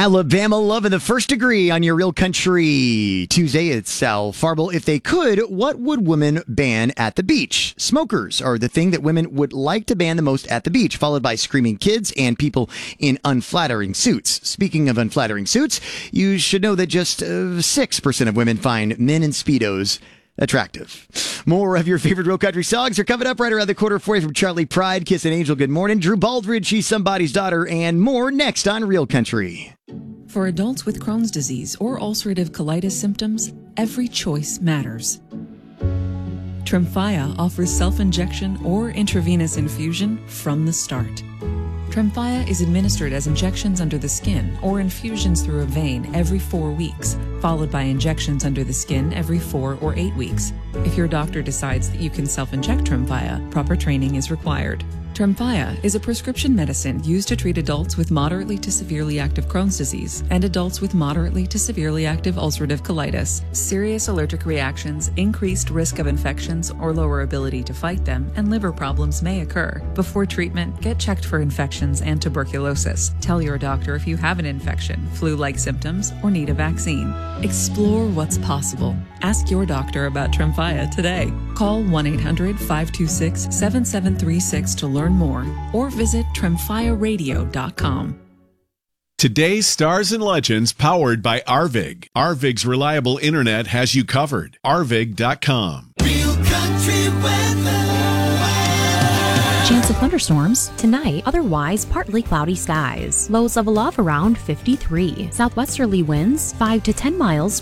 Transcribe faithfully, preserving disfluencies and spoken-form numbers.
Alabama loving the first degree on your Real Country Tuesday. It's Sal Farble. If they could, what would women ban at the beach? Smokers are the thing that women would like to ban the most at the beach, followed by screaming kids and people in unflattering suits. Speaking of unflattering suits, you should know that just uh, six percent of women find men in Speedos attractive. More of your favorite Real Country songs are coming up right around the corner for you from Charlie Pride, Kiss and Angel, Good Morning, Drew Baldridge, She's Somebody's Daughter, and more next on Real Country. For adults with Crohn's disease or ulcerative colitis symptoms, every choice matters. Tremfya offers self-injection or intravenous infusion from the start. Tremfya is administered as injections under the skin or infusions through a vein every four weeks, followed by injections under the skin every four or eight weeks. If your doctor decides that you can self-inject Tremfya, proper training is required. Tremfya is a prescription medicine used to treat adults with moderately to severely active Crohn's disease and adults with moderately to severely active ulcerative colitis. Serious allergic reactions, increased risk of infections or lower ability to fight them, and liver problems may occur. Before treatment, get checked for infections and tuberculosis. Tell your doctor if you have an infection, flu-like symptoms, or need a vaccine. Explore what's possible. Ask your doctor about Tremfya today. Call one eight hundred five two six seven seven three six to learn more, or visit tremfya radio dot com. Today's Stars and Legends powered by Arvig. Arvig's reliable internet has you covered. arvig dot com. Real Country weather. Chance of thunderstorms tonight, otherwise partly cloudy skies. Lows level off around fifty-three. Southwesterly winds five to ten miles